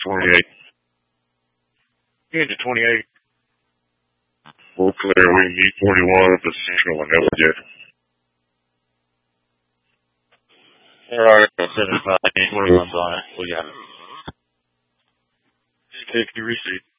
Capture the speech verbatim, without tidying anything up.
twenty-eight. Engine twenty-eight. We're clear. We need forty-one, positional and never get. Alright, seventy-five, twenty-one's on it. We got it. Take your receipt.